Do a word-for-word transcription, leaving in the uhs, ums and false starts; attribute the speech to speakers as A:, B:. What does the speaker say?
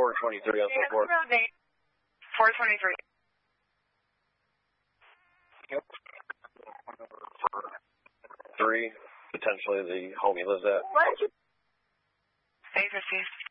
A: four twenty-three on
B: Yeah,
A: support.
B: road eight. four twenty-three.
A: Yep. Three, potentially the home he lives at.
B: What? eight fifty.